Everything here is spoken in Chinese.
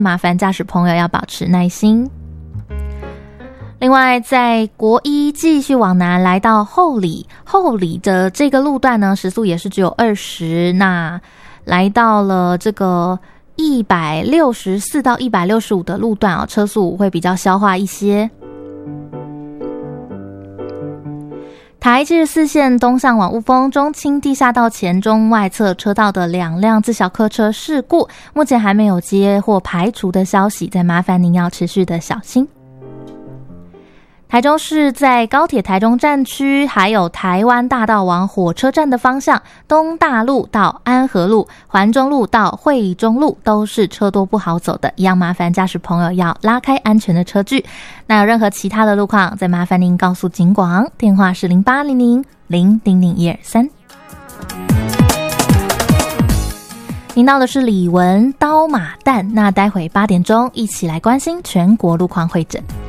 麻烦驾驶朋友要保持耐心。另外，在国一继续往南来到后里的这个路段呢，时速也是只有20，那来到了这个164到165的路段车速会比较消化一些。台74线东向往雾峰中清地下道前中外侧车道的2辆自小客车事故，目前还没有接或排除的消息，再麻烦您要持续的小心。台中市在高铁台中站区还有台湾大道往火车站的方向，东大路到安和路、环中路到惠中路都是车多不好走的，一样麻烦驾驶朋友要拉开安全的车距。那有任何其他的路况，再麻烦您告诉警广，电话是0800-000-123。听到的是李玟刀马旦，那待会8点钟一起来关心全国路况会诊。